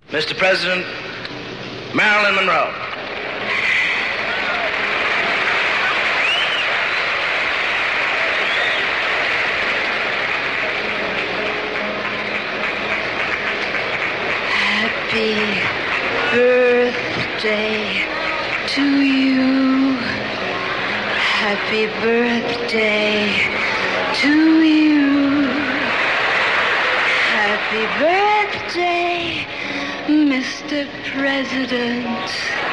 Mr. President, Marilyn Monroe. Happy birthday to you. Happy birthday to you. Happy birthday, Mr. President.